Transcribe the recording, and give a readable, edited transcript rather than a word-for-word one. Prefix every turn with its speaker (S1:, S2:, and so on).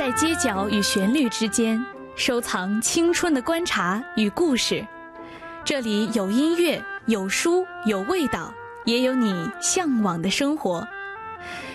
S1: 在街角与旋律之间收藏青春的观察与故事。这里有音乐，有书，有味道，也有你向往的生活。